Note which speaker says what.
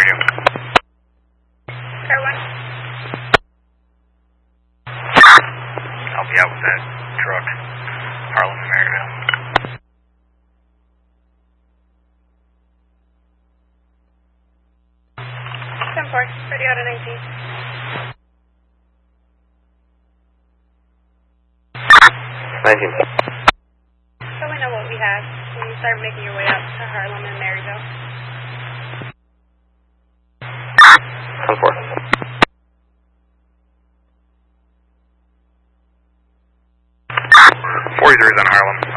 Speaker 1: radio.
Speaker 2: Car 1.
Speaker 1: I'll be out with that truck. Harlem and Maryville.
Speaker 2: 10-4, ready out at 19. So we know what we have when you start making your way up to Harlem and Maryville.
Speaker 3: 10-4.
Speaker 1: 43 is on Harlem.